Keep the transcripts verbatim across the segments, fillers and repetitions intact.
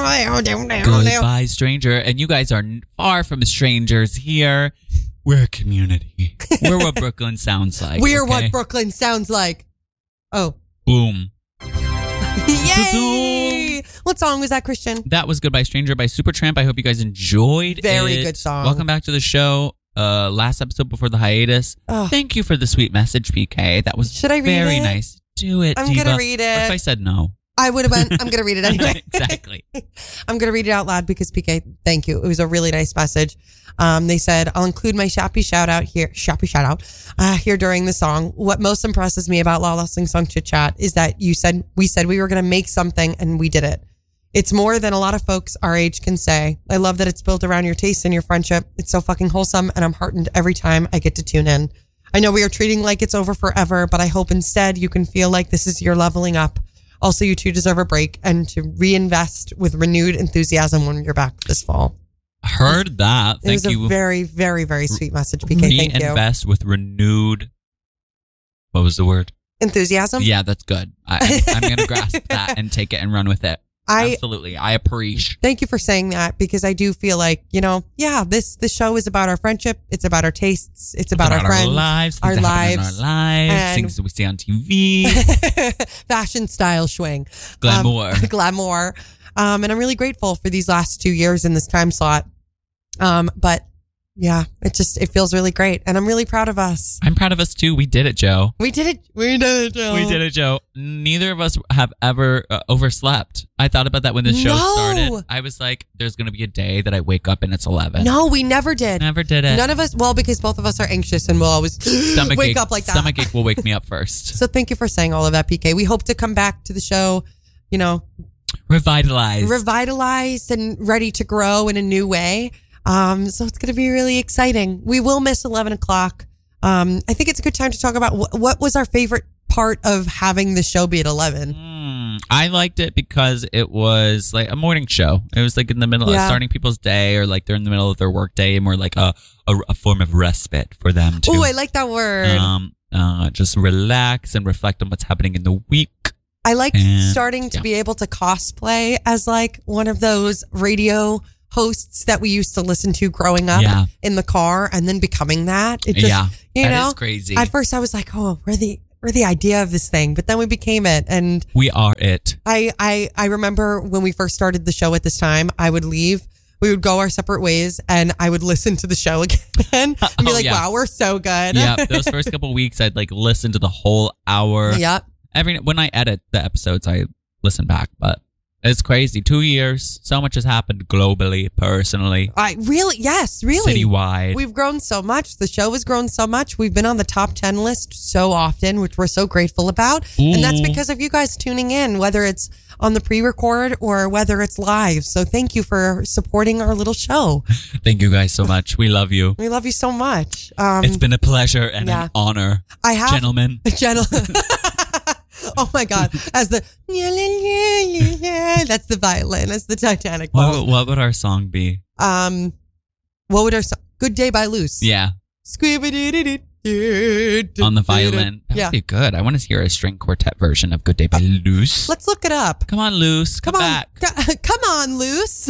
Goodbye, stranger. And you guys are far from strangers here. We're a community. We're what Brooklyn sounds like. We're okay? what Brooklyn sounds like. Oh. Boom. Yay! What song was that, Christian? That was Goodbye Stranger by Supertramp. I hope you guys enjoyed Very it. good song. Welcome back to the show. Uh, last episode before the hiatus. Oh. Thank you for the sweet message, P K. That was Should I read very it? nice. Do it, I'm Diva. going to read What if I it. said no? I would have been. I'm going to read it anyway. Exactly. I'm going to read it out loud because P K, thank you. It was a really nice message. Um, they said, I'll include my Shappy shout out here, Shappy shout out uh, here during the song. What most impresses me about Lala Sing Song Chit Chat is that you said, we said we were going to make something and we did it. It's more than a lot of folks our age can say. I love that it's built around your taste and your friendship. It's so fucking wholesome and I'm heartened every time I get to tune in. I know we are treating like it's over forever, but I hope instead you can feel like this is your leveling up. Also, you two deserve a break and to reinvest with renewed enthusiasm when you're back this fall. Heard that. It Thank was a you. very, very, very sweet message, P K. Thank you. Reinvest with renewed. What was the word? Enthusiasm? Yeah, that's good. I, I'm going to grasp that and take it and run with it. I Absolutely. I appreciate. Thank you for saying that because I do feel like, you know, yeah, this this show is about our friendship. It's about our tastes. It's about, about our friends. Our lives. Our things that happen lives. in our lives. And- Things that we see on T V. Fashion, style, swing. Glamour. Um, glamour. Um, and I'm really grateful for these last two years in this time slot. Um, but yeah, it just, it feels really great. And I'm really proud of us. I'm proud of us too. We did it, Joe. We did it. We did it, Joe. We did it, Joe. Neither of us have ever uh, overslept. I thought about that when the show No. started. I was like, there's going to be a day that I wake up and it's eleven. No, we never did. Never did it. None of us, well, because both of us are anxious and we'll always Stomach wake ache, up like that. Stomach ache will wake me up first. So thank you for saying all of that, P K. We hope to come back to the show, you know, Revitalized. revitalized and ready to grow in a new way. Um, so it's going to be really exciting. We will miss eleven o'clock. Um, I think it's a good time to talk about wh- what was our favorite part of having the show be at eleven. Mm, I liked it because it was like a morning show. It was like in the middle Yeah. of starting people's day or like they're in the middle of their work day and more like a, a, a form of respite for them to Oh, I like that word. um, uh, just relax and reflect on what's happening in the week. I like and- starting to yeah. be able to cosplay as like one of those radio hosts that we used to listen to growing up Yeah. in the car and then becoming that. It just, yeah, you that know, is crazy. at first I was like, oh, we're the, we're the idea of this thing, but then we became it. And we are it. I, I, I remember when we first started the show at this time, I would leave, we would go our separate ways and I would listen to the show again and be Oh, like, yeah. wow, we're so good. Yeah, those first couple weeks, I'd like listen to the whole hour. Yep. Every when I edit the episodes, I listen back, but it's crazy. Two years, so much has happened globally, personally, I really, yes, really. citywide. We've grown so much. The show has grown so much. We've been on the top ten list so often, which we're so grateful about. And that's Ooh. because of you guys tuning in, whether it's on the pre-record or whether it's live. So thank you for supporting our little show. Thank you guys so much. We love you. We love you so much. Um, It's been a pleasure and yeah. an honor, I have gentlemen. Gentlemen. Oh my God. As the, that's the violin. That's the Titanic. balls. What, what would our song be? Um, what would our song? Good Day by Loose. Yeah, Squeebity-doo-doo-doo. on the violin. That Yeah. would be good. I want to hear a string quartet version of Good Day by Loose. Let's look it up. Come on, Loose. Come, Come on. back. C- Come on, Loose.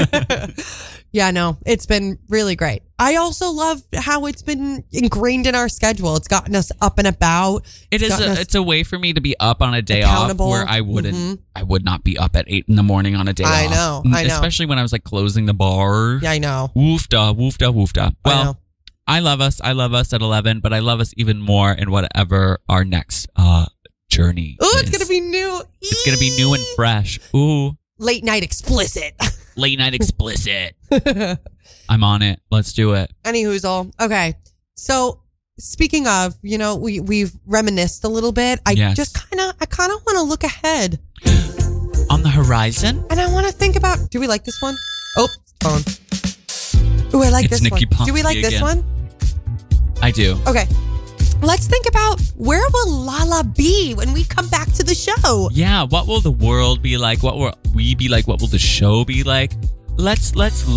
Yeah, no, it's been really great. I also love how it's been ingrained in our schedule. It's gotten us up and about. It is. gotten A, us it's a way for me to be up on a day accountable. off where I wouldn't. Mhm. I would not be up at eight in the morning on a day I off. know, I know. Especially when I was like closing the bar. Yeah, I know. Woofda, woofda, woofda. I Well, know. I love us. I love us at eleven, but I love us even more in whatever our next uh journey. Oh, it's is. going to be new. It's gonna be new and fresh. Ooh, Late night explicit. late night explicit. I'm on it. Let's do it. Any whoozle. Okay. So speaking of, you know, we, we've reminisced a little bit. I Yes. just kind of, I kind of want to look ahead. On the horizon. And I want to think about, do we like this one? Oh, phone. Ooh, I like It's this Nikki one. Do we like Pomsky this again. one? I do. Okay. Let's think about where will Lala be when we come back to the show? Yeah. What will the world be like? What will we be like? What will the show be like? Let's let's look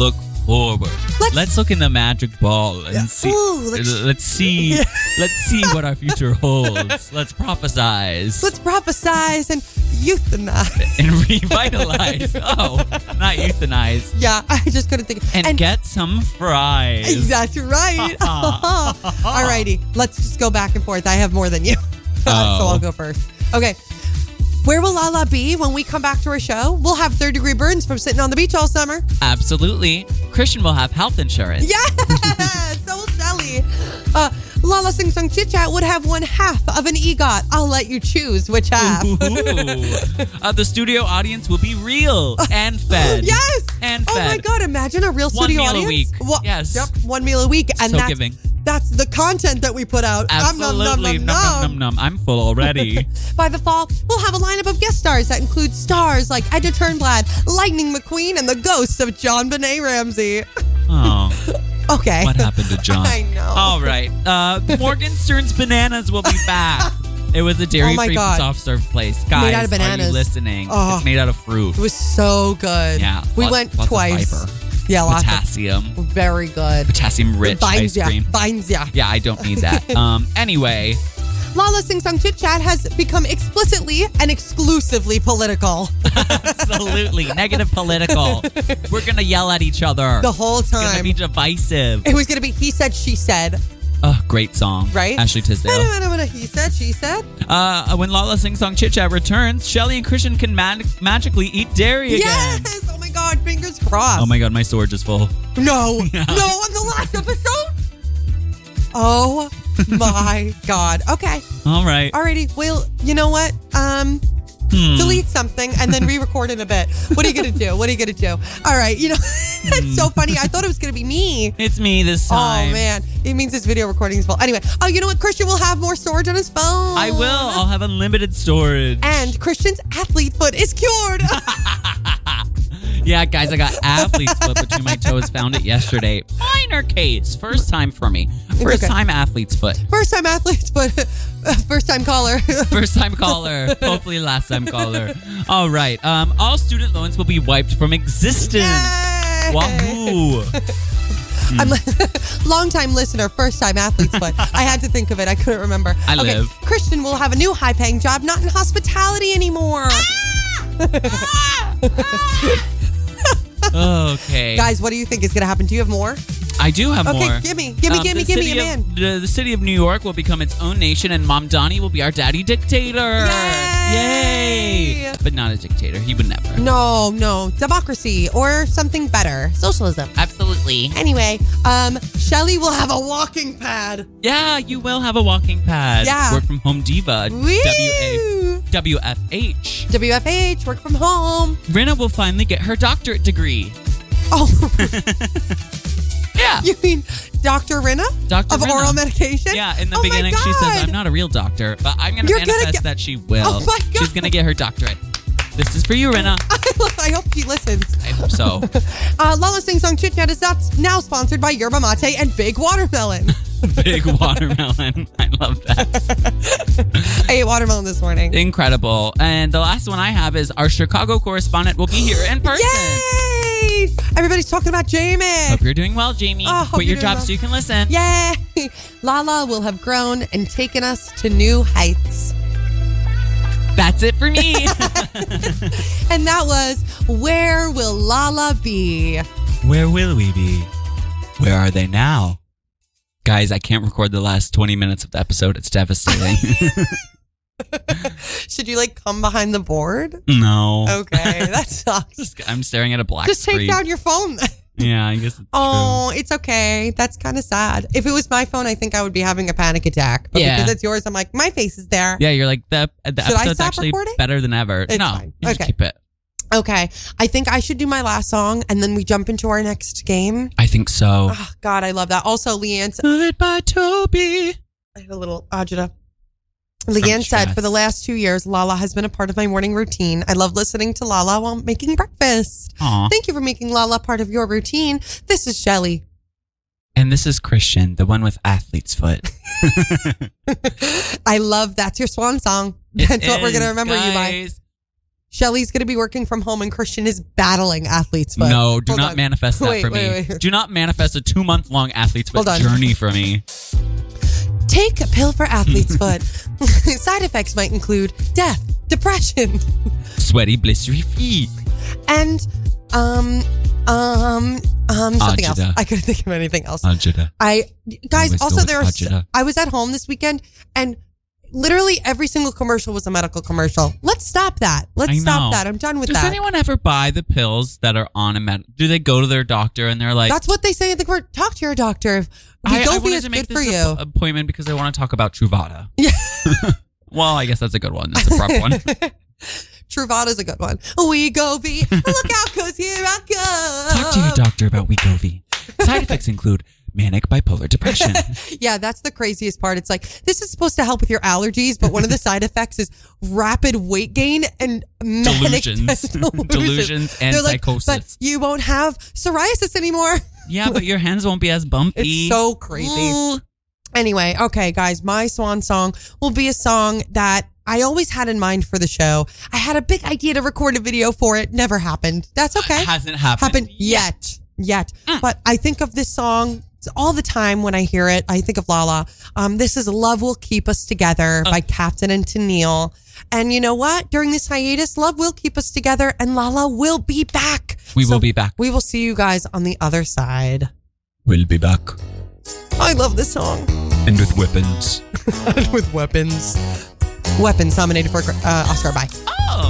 forward. Let's- Let's, look in the magic ball and see. Ooh, let's- let's, see. Yeah. Let's see what our future holds. Let's prophesize Let's prophesize and euthanize. and revitalize. Oh, not euthanize. Yeah, I just couldn't think. And, get some fries. That's right. Alrighty, let's just go back and forth. I have more than you, so Oh. I'll go first. Okay. Where will Lala be when we come back to our show? We'll have third degree burns from sitting on the beach all summer. Absolutely. Christian will have health insurance. Yeah, so will Shelly. Uh, Lala Sing Song Chit Chat would have one half of an EGOT. I'll let you choose which half. Ooh. Uh, the studio audience will be real and fed. Yes. And Oh fed. my God! Imagine a real One studio meal a audience. week. Wha- Yes. Yep. One meal a week, and So that's giving. that's the content that we put out. Um, nom, nom, Absolutely. nom, Num, nom. num, num, num. I'm full already. By the fall, we'll have a lineup of guest stars that includes stars like Edna Turnblad, Lightning McQueen, and the ghosts of John Benet Ramsey. Oh, Okay. what happened to John? I know. All right. Uh, Morgenstern's Bananas will be back. It was a Oh my dairy-free God. soft serve place. Guys, Made out of are bananas. you listening? Oh. It's made out of fruit. It was so good. Yeah. We Lots- went lots of twice. fiber. Yeah, lots Potassium. of very good. Potassium-rich Binds ice ya. cream. Binds ya. Yeah, I don't need that. um. Anyway, Lala Sing Song Chit Chat has become explicitly and exclusively political absolutely negative political. We're gonna yell at each other. the whole It's gonna time. be divisive. It was going to be he said, she said, Oh, great song. right? Ashley Tisdale. He said, she said. Uh, when Lala Sing Song Chit Chat returns, Shelly and Christian can mag- magically eat dairy again. Yes. Oh my God. Fingers crossed. Oh my God, my storage is full. No. Yeah. No, on the last episode? Oh my God. Okay. All right. Alrighty. Well, you know what? Um, Hmm. delete something and then re-record in a bit. What are you going to do? What are you going to do? All right. You know, that's so funny. I thought it was going to be me. It's me this time. Oh, man. It means his video recording is full. Anyway. Oh, you know what? Christian will have more storage on his phone. I will. I'll have unlimited storage. And Christian's athlete foot is cured. Yeah, guys, I got athlete's foot between my toes. Found it yesterday. Minor case. First time for me. First okay. time athlete's foot. First time athlete's foot. First time caller. First time caller. Hopefully last time caller. All right. Um, all student loans will be wiped from existence. Yay! Wahoo. I'm a long time listener, first time athlete's foot. I had to think of it. I couldn't remember. I okay. live. Christian will have a new high paying job, not in hospitality anymore. Okay. Guys, what do you think is going to happen? Do you have more? I do have Okay, more. gimme, gimme, Um, gimme, the gimme, city you of- man. The, the city of New York will become its own nation, and Mom Donnie will be our daddy dictator. Yay! Yay! But not a dictator. He would never. No, no. Democracy or something better. Socialism. Absolutely. Anyway, um, Shelly will have a walking pad. Yeah, you will have a walking pad. Yeah. Work from home diva. Woo! W A W F H. W F H, work from home. Rinna will finally get her doctorate degree. Oh, Yeah. you mean Doctor Rinna? Doctor Of Rinna. oral medication? Yeah, in the Oh my beginning, she says, God. I'm not a real doctor, but I'm going to You're gonna manifest get- that she will. Oh my God. She's going to get her doctorate. This is for you, Rinna. I hope she listens. I hope so. Uh, Lala Sing Song Chit Chat is not now sponsored by Yerba Mate and Big Watermelon. Big watermelon. I love that. I ate watermelon this morning. Incredible. And the last one I have is our Chicago correspondent will be here in person. Yay! Everybody's talking about Jamie. Hope you're doing well, Jamie. Oh, hope Quit you're your doing job well. so you can listen. Yay! Lala will have grown and taken us to new heights. That's it for me. And that was Where Will Lala Be? Where will we be? Where are they now? Guys, I can't record the last twenty minutes of the episode. It's devastating. Should you like come behind the board? No. Okay, that sucks. Just- I'm staring at a black Just take screen. down your phone. Yeah, I guess it's Oh, it's okay. That's kind of sad. If it was my phone, I think I would be having a panic attack. But Yeah. because it's yours, I'm like, my face is there. true. Yeah, you're like, the, the Should I episode's stop actually recording? better than ever. It's no, fine. you just Okay. keep it. Okay. I think I should do my last song and then we jump into our next game. I think so. Oh, God, I love that. Also, Leanne, Move it by Toby. I have a little agita. Leanne said, stress. for the last two years, Lala has been a part of my morning routine. I love listening to Lala while making breakfast. Aw. Thank you for making Lala part of your routine. This is Shelly. And this is Christian, the one with athlete's foot. I love That's Your Swan Song. It That's what we're going to is, remember you by. guys. Shelly's going to be working from home and Christian is battling athlete's foot. No, do Hold not on. manifest that Wait, for me. wait, wait. Do not manifest a two month long athlete's foot Hold on. journey for me. Take a pill for athlete's foot. Side effects might include death, depression, Sweaty, blistery feet. and um um um something else. Agita. I couldn't think of anything else. Agita. I guys Always go also with there are so, Agita. I was at home this weekend and literally every single commercial was a medical commercial. Let's stop that. Let's I know. stop that. I'm done with Does that. anyone ever buy the pills that are on a med? Do they go to their doctor and they're like, That's what they say in the court. Talk to your doctor. I, I Wegovy wanted is to good make for this you. app- appointment because I want to talk about Truvada. Yeah. Well, I guess that's a good one. That's a prep one. Truvada's a good one. Wegovy. Look out, cause here I go. Talk to your doctor about Wegovy. Side effects include manic bipolar depression. Yeah, that's the craziest part. It's like, this is supposed to help with your allergies, but one of the side effects is rapid weight gain and manic Delusions. delusions. Delusions and They're like, psychosis. But you won't have psoriasis anymore. Yeah, but your hands won't be as bumpy. It's so crazy. Ooh. Anyway, okay, guys, my swan song will be a song that I always had in mind for the show. I had a big idea to record a video for it. Never happened. That's okay. It hasn't happened. Happened yet. Yet. Mm. But I think of this song all the time when I hear it. I think of Lala. Um, this is Love Will Keep Us Together Oh. by Captain and Tennille. And you know what? During this hiatus, Love will keep us together and Lala will be back. We So will be back. We will see you guys on the other side. We'll be back. I love this song. And with weapons. With weapons. Weapons nominated for uh, Oscar. Bye. Oh.